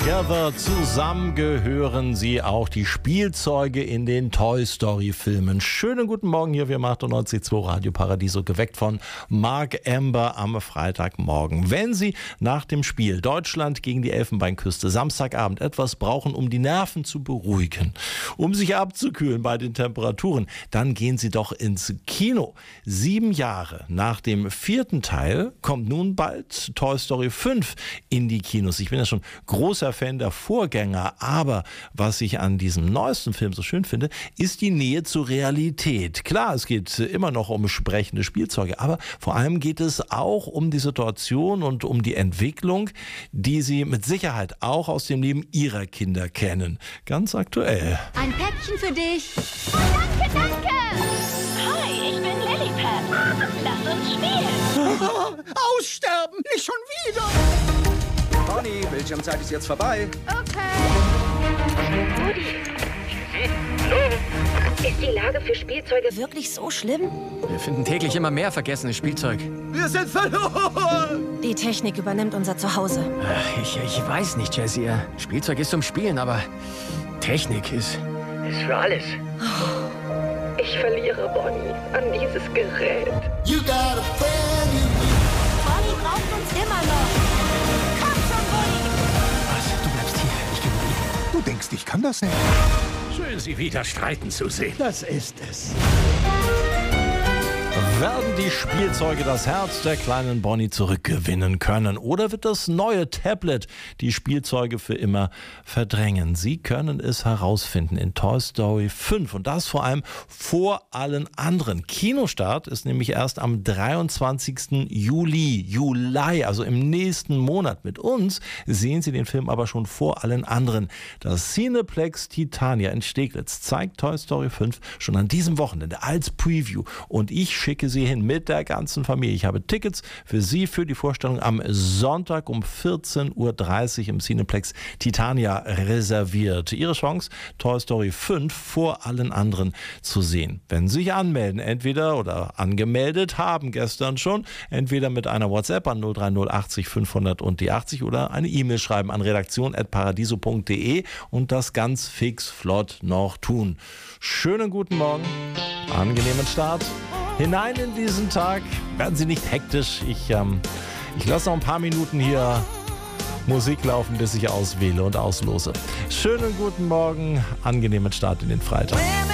Together, zusammen gehören sie auch, die Spielzeuge in den Toy Story Filmen. Schönen guten Morgen hier, wir haben 98.2 Radio Paradiso, geweckt von Mark Amber am Freitagmorgen. Wenn Sie nach dem Spiel Deutschland gegen die Elfenbeinküste Samstagabend etwas brauchen, um die Nerven zu beruhigen, um sich abzukühlen bei den Temperaturen, dann gehen Sie doch ins Kino. 7 Jahre nach dem 4. Teil kommt nun bald Toy Story 5 in die Kinos. Ich bin ja schon großer Fan der Vorgänger, aber was ich an diesem neuesten Film so schön finde, ist die Nähe zur Realität. Klar, es geht immer noch um sprechende Spielzeuge, aber vor allem geht es auch um die Situation und um die Entwicklung, die Sie mit Sicherheit auch aus dem Leben Ihrer Kinder kennen. Ganz aktuell. Ein Päckchen für dich. Oh, danke, danke. Hi, ich bin Lilliput. Lass uns spielen. Aussterben, nicht schon wieder. Bonnie, Bildschirmzeit ist jetzt vorbei. Okay. Woody. Hallo? Ist die Lage für Spielzeuge wirklich so schlimm? Wir finden täglich immer mehr vergessenes Spielzeug. Wir sind verloren. Die Technik übernimmt unser Zuhause. Ich weiß nicht, Jessie. Spielzeug ist zum Spielen, aber Technik ist für alles. Ich verliere Bonnie an dieses Gerät. You got a friend in me. Bonnie braucht uns immer noch. Komm schon, Bonnie. Was? Du bleibst hier. Ich gehe mit ihr. Du denkst, ich kann das nicht? Schön, Sie wieder streiten zu sehen. Das ist es. Werden die Spielzeuge das Herz der kleinen Bonnie zurückgewinnen können? Oder wird das neue Tablet die Spielzeuge für immer verdrängen? Sie können es herausfinden in Toy Story 5 und das vor allem vor allen anderen. Kinostart ist nämlich erst am 23. Juli, also im nächsten Monat. Mit uns sehen Sie den Film aber schon vor allen anderen. Das Cineplex Titania in Steglitz zeigt Toy Story 5 schon an diesem Wochenende als Preview und ich schicke Sie hin mit der ganzen Familie. Ich habe Tickets für Sie für die Vorstellung am Sonntag um 14.30 Uhr im Cineplex Titania reserviert. Ihre Chance, Toy Story 5 vor allen anderen zu sehen. Wenn Sie sich anmelden, entweder oder angemeldet haben gestern schon, entweder mit einer WhatsApp an 030 80 500 und die 80 oder eine E-Mail schreiben an redaktion@paradiso.de und das ganz fix flott noch tun. Schönen guten Morgen, angenehmen Start hinein in diesen Tag. Werden Sie nicht hektisch. Ich lasse noch ein paar Minuten hier Musik laufen, bis ich auswähle und auslose. Schönen guten Morgen, angenehmen Start in den Freitag.